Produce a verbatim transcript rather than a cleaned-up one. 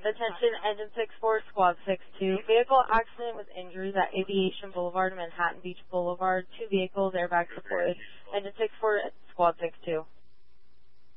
Attention, Engine six four, Squad six two. Vehicle accident with injuries at Aviation Boulevard, Manhattan Beach Boulevard. Two vehicles, airbag supported. Engine six four, Squad six two.